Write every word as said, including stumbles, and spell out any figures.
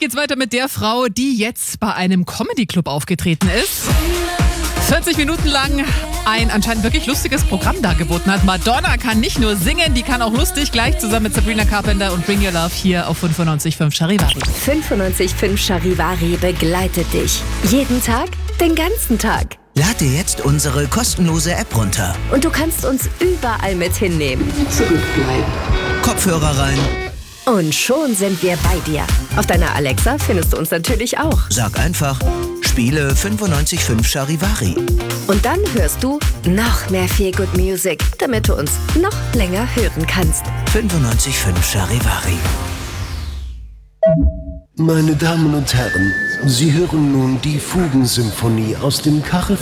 geht's weiter mit der Frau, die jetzt bei einem Comedy-Club aufgetreten ist. vierzig Minuten lang ein anscheinend wirklich lustiges Programm dargeboten hat. Madonna kann nicht nur singen, die kann auch lustig. Gleich zusammen mit Sabrina Carpenter und Bring Your Love hier auf fünfundneunzig Komma fünf Charivari. fünfundneunzig Komma fünf Charivari begleitet dich. Jeden Tag, den ganzen Tag. Lad dir jetzt unsere kostenlose App runter. Und du kannst uns überall mit hinnehmen. Zurückbleiben. Kopfhörer rein. Und schon sind wir bei dir. Auf deiner Alexa findest du uns natürlich auch. Sag einfach, spiele fünfundneunzig Komma fünf Charivari. Und dann hörst du noch mehr Feel Good Music, damit du uns noch länger hören kannst. fünfundneunzig Komma fünf Charivari. Meine Damen und Herren, Sie hören nun die Fugensymphonie aus dem Kachel